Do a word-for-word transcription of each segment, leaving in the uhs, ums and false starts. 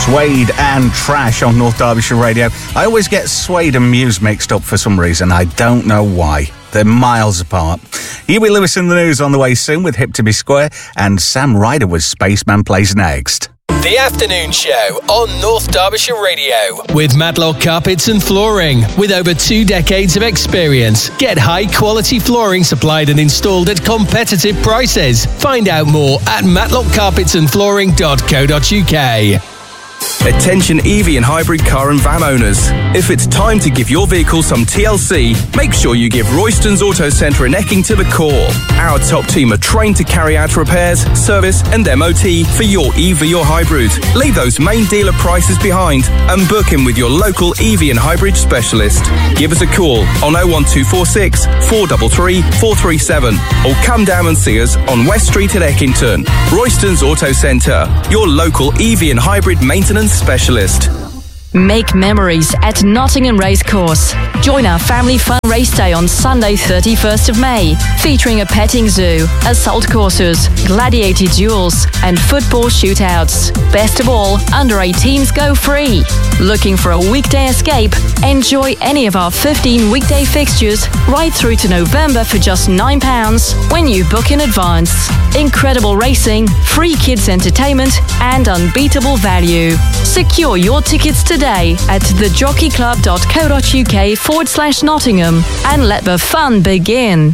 Suede and Trash on North Derbyshire Radio. I always get Suede and Muse mixed up for some reason. I don't know why. They're miles apart. Huey Lewis in the news on the way soon with Hip to Be Square, and Sam Ryder with Spaceman plays next. The Afternoon Show on North Derbyshire Radio. With Matlock Carpets and Flooring. With over two decades of experience, get high quality flooring supplied and installed at competitive prices. Find out more at matlock carpets and flooring dot co dot uk. Attention E V and hybrid car and van owners. If it's time to give your vehicle some T L C, make sure you give Royston's Auto Centre in Eckington a call. Our top team are trained to carry out repairs, service and M O T for your E V or hybrid. Leave those main dealer prices behind and book in with your local E V and hybrid specialist. Give us a call on oh one two four six, four three three, four three seven or come down and see us on West Street at Eckington. Royston's Auto Centre, your local E V and hybrid maintenance specialist. Make memories at Nottingham Racecourse. Join our family fun race day on Sunday thirty-first of May, featuring a petting zoo, assault courses, gladiator duels and football shootouts. Best of all, under eighteens go free. Looking for a weekday escape? Enjoy any of our fifteen weekday fixtures right through to November for just nine pounds when you book in advance. Incredible racing, free kids entertainment and unbeatable value. Secure your tickets today at thejockeyclub.co.uk forward slash Nottingham and let the fun begin.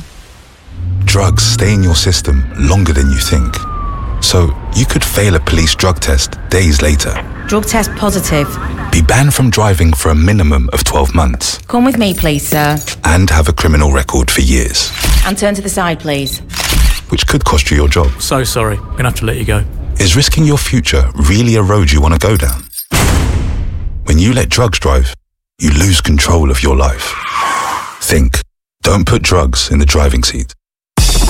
Drugs stay in your system longer than you think. So you could fail a police drug test days later. Drug test positive. Be banned from driving for a minimum of twelve months. Come with me, please, sir. And have a criminal record for years. And turn to the side, please. Which could cost you your job. So sorry, I'm gonna have to let you go. Is risking your future really a road you want to go down? When you let drugs drive, you lose control of your life. Think. Don't put drugs in the driving seat.